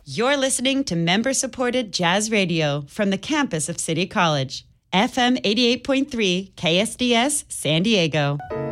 You're listening to member-supported jazz radio from the campus of City College. FM 88.3 KSDS San Diego.